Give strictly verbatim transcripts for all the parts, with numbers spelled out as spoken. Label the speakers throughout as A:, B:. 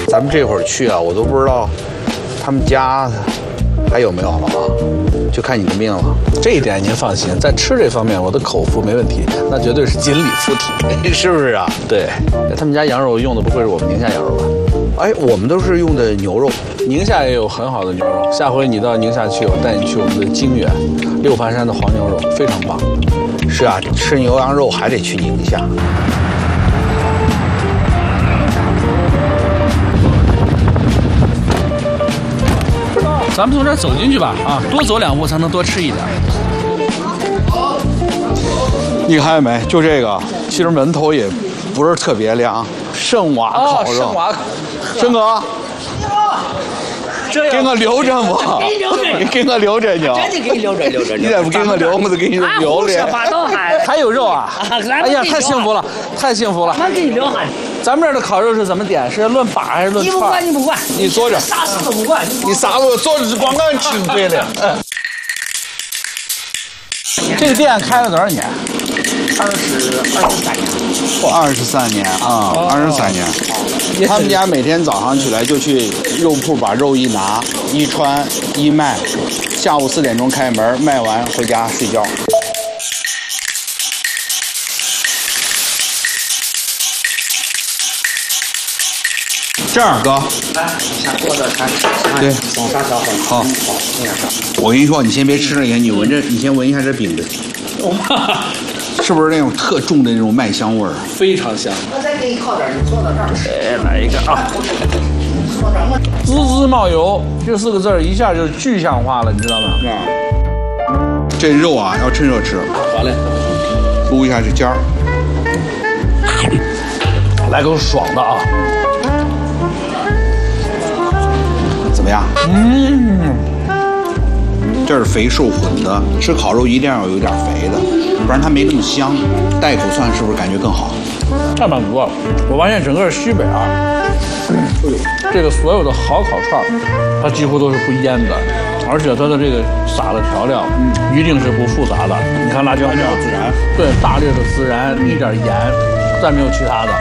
A: 咱们这会儿去啊，我都不知道他们家还有没有了啊，就看你的命了。
B: 这一点您放心，在吃这方面我的口福没问题，那绝对是锦鲤附体，
A: 是不是啊？
B: 对，
A: 他们家羊肉用的不会是我们宁夏羊肉吧？哎，我们都是用的牛肉。
B: 宁夏也有很好的牛肉，下回你到宁夏去，我带你去我们的金源六盘山的黄牛肉，非常棒。
A: 是啊，吃牛羊肉还得去宁夏。
B: 咱们从这儿走进去吧，啊，多走两步才能多吃一点。
A: 你看见没？就这个，其实门头也不是特别亮。圣瓦烤肉，
B: 圣瓦，
A: 申哥，给我留着不？你给我留着呢？
C: 真的给你留着留着。
A: 你再不给我留，我就给你留了。
C: 八道还
B: 还有肉啊！哎呀，太幸福了，太幸福了！
C: 俺给你留下。
B: 咱们这儿的烤肉是怎么点？是论把还是论串？
C: 你不管，你不管，
A: 你坐着，
C: 啥事都不管。
A: 你啥都坐着，光干吃对了。
B: 这个店开了多少年？
C: 二十二十三年。
A: 二十三年啊，二十三年。他们家每天早上起来就去肉铺把肉一拿一穿一卖，下午四点钟开门，卖完回家睡觉。这样，哥，
C: 来，先坐这看，
A: 对，
C: 送啥小粉？
A: 好，好，我跟你说，你先别吃那个，你闻着，你先闻一下这饼的，是不是那种特重的那种麦香味儿？
B: 非常香。
C: 我再给你靠点，你坐到这儿。
B: 哎，来一个啊！滋滋冒油，这四个字儿一下就具象化了，你知道吗？
A: 啊，这肉啊要趁热吃。
B: 好嘞，
A: 撸一下这尖儿，
B: 来口爽的啊！
A: 怎么样？
B: 嗯，
A: 这是肥瘦混的，吃烤肉一定要有点肥的，不然它没那么香。带口蒜是不是感觉更好？
B: 太满足了！我发现整个西北啊，这个所有的好烤串，它几乎都是不腌的，而且它的这个撒的调料，嗯，一定是不复杂的。你看辣椒面
A: 孜然，
B: 对，大略的孜然，一点盐，再没有其他的。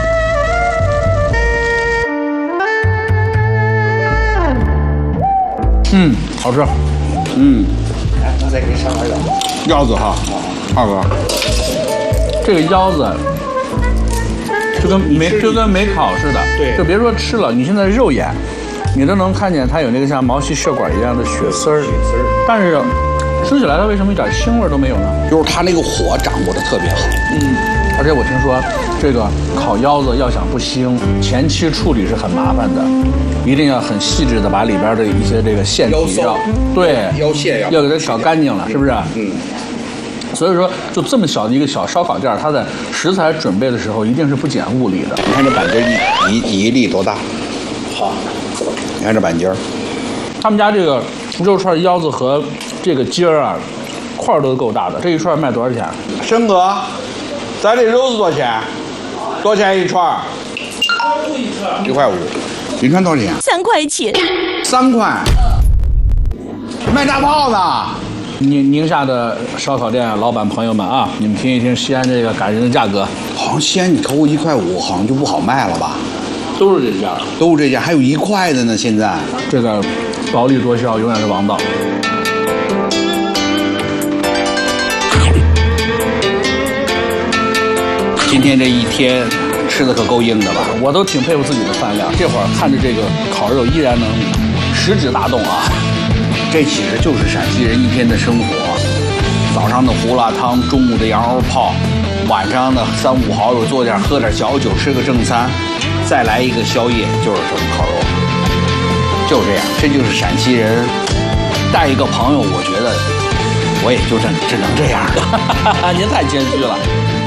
B: 嗯，好吃。
A: 嗯，
C: 来，我再给你上点腰。
A: 腰子哈，二哥，
B: 这个腰子就跟没就跟没烤似的，
A: 对
B: 就别说吃了，你现在肉眼，你都能看见它有那个像毛细血管一样的血丝儿，但是吃起来它为什么一点腥味都没有呢？
A: 就是它那个火掌握的特别好。
B: 嗯，而且我听说这个烤腰子要想不腥，前期处理是很麻烦的，一定要很细致的把里边的一些这个腺体要对
A: 腰线要
B: 要给它挑干净了，是不是？
A: 嗯。
B: 所以说，就这么小的一个小烧烤店，它在食材准备的时候一定是不减物力的。
A: 你看这板筋一一一粒多大？
B: 好，
A: 你看这板筋儿，
B: 他们家这个肉串腰子和这个筋儿啊，块儿都够大的。这一串卖多少钱？
A: 申哥，咱这肉是多少钱？多少钱一串？一块五。云川多少钱？
D: 三块钱。
A: 三块。卖大炮呢？
B: 宁宁夏的烧烤店老板朋友们啊，你们听一听西安这个感人的价格。
A: 好像西安你扣一块五，好像就不好卖了吧？
B: 都是这价，
A: 都是这价，还有一块的呢。现在
B: 这个薄利多销永远是王道。
A: 今天这一天吃的可够硬的吧？
B: 我都挺佩服自己的饭量，这会儿看着这个烤肉依然能食指大动啊。
A: 这其实就是陕西人一天的生活，早上的胡辣汤，中午的羊肉泡，晚上的三五好友坐点喝点小酒，吃个正餐，再来一个宵夜，就是什么烤肉，就这样，这就是陕西人。带一个朋友，我觉得我也就这只能这样了。
B: 您太谦虚了。